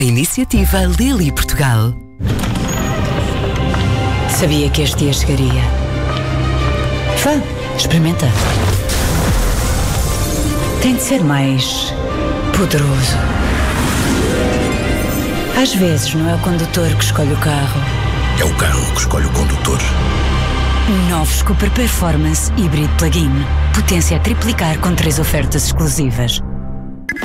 Iniciativa Lily Portugal. Sabia que este dia chegaria. Vá, experimenta. Tem de ser mais poderoso. Às vezes não é o condutor que escolhe o carro. É o carro que escolhe o condutor. Novos Cooper Performance Hybrid Plug-in. Potência a triplicar com 3 ofertas exclusivas.